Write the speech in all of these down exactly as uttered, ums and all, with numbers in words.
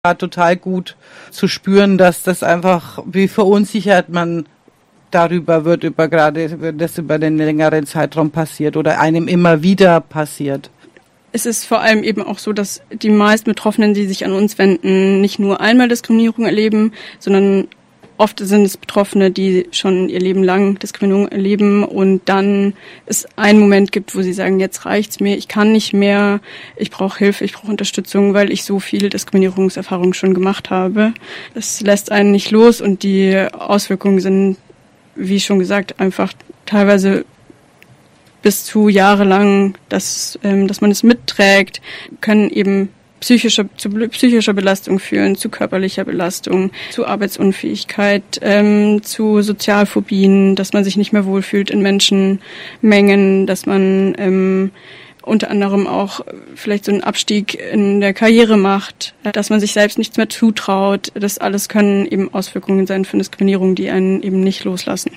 total gut zu spüren, dass das einfach, wie verunsichert man darüber wird, über gerade, wenn das über den längeren Zeitraum passiert oder einem immer wieder passiert. Es ist vor allem eben auch so, dass die meisten Betroffenen, die sich an uns wenden, nicht nur einmal Diskriminierung erleben, sondern oft sind es Betroffene, die schon ihr Leben lang Diskriminierung erleben und dann es einen Moment gibt, wo sie sagen, jetzt reicht's mir, ich kann nicht mehr, ich brauche Hilfe, ich brauche Unterstützung, weil ich so viel Diskriminierungserfahrung schon gemacht habe. Das lässt einen nicht los und die Auswirkungen sind, wie schon gesagt, einfach teilweise bis zu jahrelang, dass, ähm, dass man es mitträgt, können eben psychische, zu psychischer Belastung führen, zu körperlicher Belastung, zu Arbeitsunfähigkeit, ähm, zu Sozialphobien, dass man sich nicht mehr wohlfühlt in Menschenmengen, dass man ähm, unter anderem auch vielleicht so einen Abstieg in der Karriere macht, dass man sich selbst nichts mehr zutraut. Das alles können eben Auswirkungen sein von Diskriminierung, die einen eben nicht loslassen.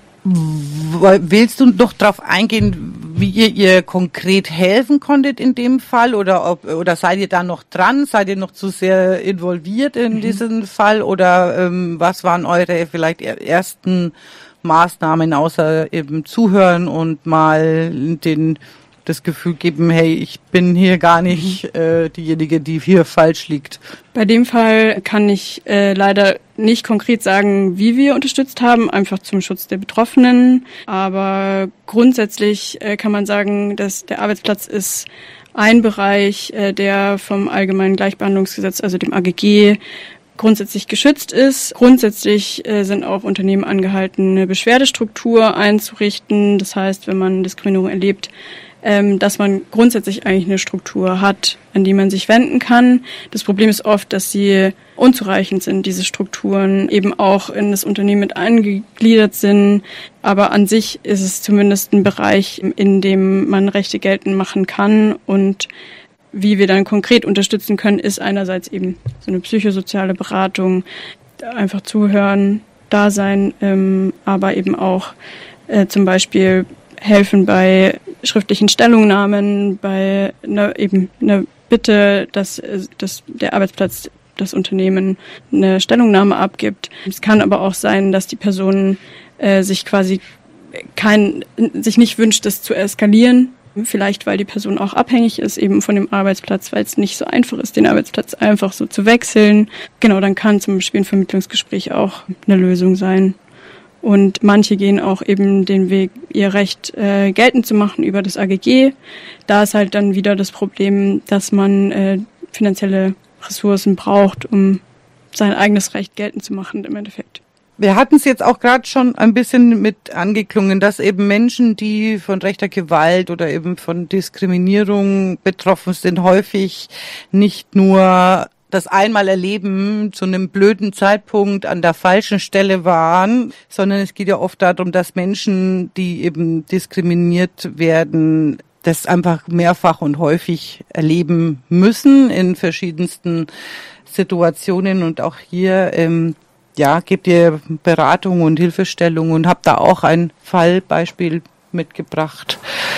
Willst du noch darauf eingehen, wie ihr ihr konkret helfen konntet in dem Fall oder ob, oder seid ihr da noch dran? Seid ihr noch zu sehr involviert in mhm. diesen Fall oder ähm, was waren eure vielleicht ersten Maßnahmen außer eben zuhören und mal den das Gefühl geben, hey, ich bin hier gar nicht äh, diejenige, die hier falsch liegt? Bei dem Fall kann ich äh, leider nicht konkret sagen, wie wir unterstützt haben, einfach zum Schutz der Betroffenen. Aber grundsätzlich äh, kann man sagen, dass der Arbeitsplatz ist ein Bereich, äh, der vom Allgemeinen Gleichbehandlungsgesetz, also dem A G G, grundsätzlich geschützt ist. Grundsätzlich äh, sind auch Unternehmen angehalten, eine Beschwerdestruktur einzurichten. Das heißt, wenn man Diskriminierung erlebt, ähm, dass man grundsätzlich eigentlich eine Struktur hat, an die man sich wenden kann. Das Problem ist oft, dass sie unzureichend sind, diese Strukturen, eben auch in das Unternehmen mit eingegliedert sind. Aber an sich ist es zumindest ein Bereich, in dem man Rechte geltend machen kann. Und wie wir dann konkret unterstützen können, ist einerseits eben so eine psychosoziale Beratung, einfach zuhören, da sein, ähm, aber eben auch äh, zum Beispiel helfen bei schriftlichen Stellungnahmen, bei einer, eben einer Bitte, dass, dass der Arbeitsplatz, das Unternehmen eine Stellungnahme abgibt. Es kann aber auch sein, dass die Person äh, sich quasi kein, sich nicht wünscht, das zu eskalieren. Vielleicht, weil die Person auch abhängig ist eben von dem Arbeitsplatz, weil es nicht so einfach ist, den Arbeitsplatz einfach so zu wechseln. Genau, dann kann zum Beispiel ein Vermittlungsgespräch auch eine Lösung sein. Und manche gehen auch eben den Weg, ihr Recht äh, geltend zu machen über das A G G. Da ist halt dann wieder das Problem, dass man äh, finanzielle Ressourcen braucht, um sein eigenes Recht geltend zu machen im Endeffekt. Wir hatten es jetzt auch gerade schon ein bisschen mit angeklungen, dass eben Menschen, die von rechter Gewalt oder eben von Diskriminierung betroffen sind, häufig nicht nur das einmal erleben zu einem blöden Zeitpunkt an der falschen Stelle waren, sondern es geht ja oft darum, dass Menschen, die eben diskriminiert werden, das einfach mehrfach und häufig erleben müssen in verschiedensten Situationen. Und auch hier ähm, ja, gebt ihr Beratung und Hilfestellung und habt da auch ein Fallbeispiel mitgebracht.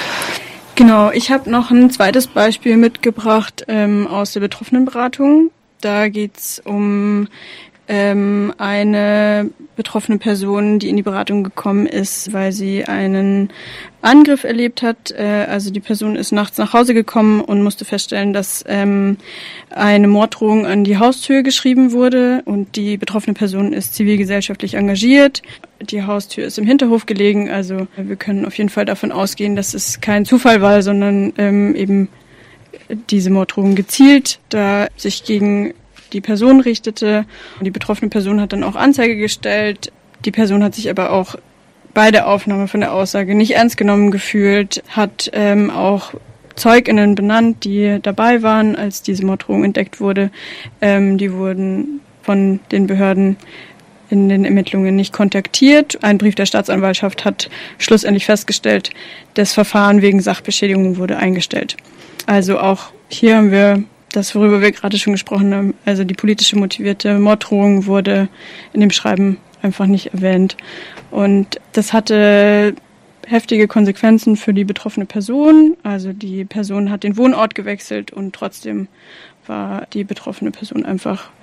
Genau, ich habe noch ein zweites Beispiel mitgebracht ähm, aus der Betroffenenberatung. Da geht's um ähm, eine betroffene Person, die in die Beratung gekommen ist, weil sie einen Angriff erlebt hat. Äh, also die Person ist nachts nach Hause gekommen und musste feststellen, dass ähm, eine Morddrohung an die Haustür geschrieben wurde und die betroffene Person ist zivilgesellschaftlich engagiert. Die Haustür ist im Hinterhof gelegen, also wir können auf jeden Fall davon ausgehen, dass es kein Zufall war, sondern ähm, eben diese Morddrohung gezielt da sich gegen die Person richtete. Die betroffene Person hat dann auch Anzeige gestellt. Die Person hat sich aber auch bei der Aufnahme von der Aussage nicht ernst genommen gefühlt, hat ähm, auch ZeugInnen benannt, die dabei waren, als diese Morddrohung entdeckt wurde. Ähm, die wurden von den Behörden in den Ermittlungen nicht kontaktiert. Ein Brief der Staatsanwaltschaft hat schlussendlich festgestellt, das Verfahren wegen Sachbeschädigung wurde eingestellt. Also auch hier haben wir das, worüber wir gerade schon gesprochen haben, also die politische motivierte Morddrohung wurde in dem Schreiben einfach nicht erwähnt. Und das hatte heftige Konsequenzen für die betroffene Person. Also die Person hat den Wohnort gewechselt und trotzdem war die betroffene Person einfach